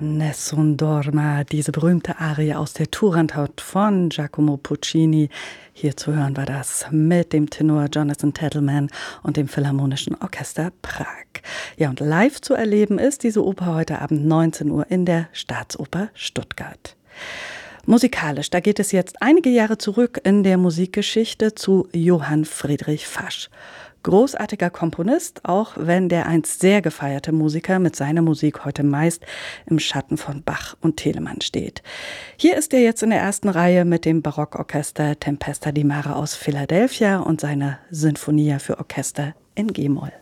Nessun Dorma, diese berühmte Arie aus der Turandot von Giacomo Puccini. Hier zu hören war das mit dem Tenor Jonathan Tettleman und dem Philharmonischen Orchester Prag. Ja, und live zu erleben ist diese Oper heute Abend 19 Uhr in der Staatsoper Stuttgart. Musikalisch, da geht es jetzt einige Jahre zurück in der Musikgeschichte zu Johann Friedrich Fasch. Großartiger Komponist, auch wenn der einst sehr gefeierte Musiker mit seiner Musik heute meist im Schatten von Bach und Telemann steht. Hier ist er jetzt in der ersten Reihe mit dem Barockorchester Tempesta di Mare aus Philadelphia und seiner Sinfonia für Orchester in G-Moll.